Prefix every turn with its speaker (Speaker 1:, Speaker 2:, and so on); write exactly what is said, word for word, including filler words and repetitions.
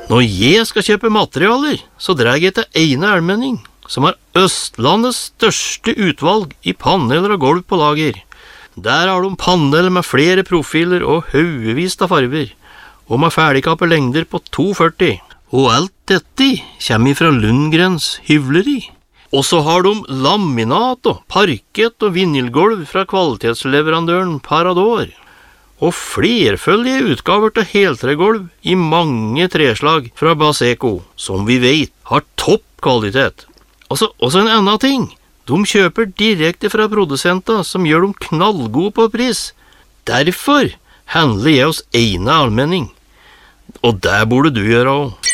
Speaker 1: Når jeg skal kjøpe materialer, så drar jeg til Eine Almenning, som har Østlandets største utvalg i paneler og gulv på lager. Der har de paneler med flere profiler og haugevis av farver, og med ferdigkappe lengder på to førti. Og alt dette kommer fra Lundgrens hyvleri. Og så har de laminat og parkett og vinylgolv fra kvalitetsleverandøren Parador. Og flerføldige utgaver til heltregolv i mange treslag fra Baseco, som vi vet har topp kvalitet. Og så en annen ting. De kjøper direkte fra produsenter som gjør dem knallgode på pris. Derfor handler jeg hos Eine Almenning. Og det burde du gjøre også.